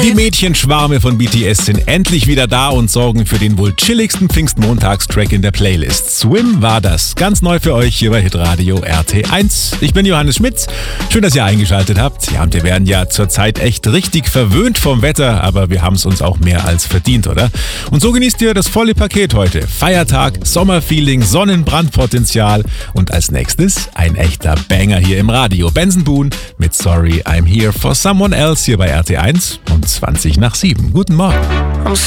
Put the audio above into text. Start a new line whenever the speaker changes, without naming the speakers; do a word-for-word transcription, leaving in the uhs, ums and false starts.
Die Mädchenschwarme von B T S sind endlich wieder da und sorgen für den wohl chilligsten Pfingstmontagstrack in der Playlist. Swim war das. Ganz neu für euch hier bei Hitradio R T eins. Ich bin Johannes Schmitz. Schön, dass ihr eingeschaltet habt. Ja, und wir werden ja zurzeit echt richtig verwöhnt vom Wetter, aber wir haben es uns auch mehr als verdient, oder? Und so genießt ihr das volle Paket heute. Feiertag, Sommerfeeling, Sonnenbrandpotenzial und als nächstes ein echter Banger hier im Radio. Benson Boone mit Sorry I'm Here for Someone Else hier bei R T eins um zwanzig nach sieben. Guten Morgen.
I'm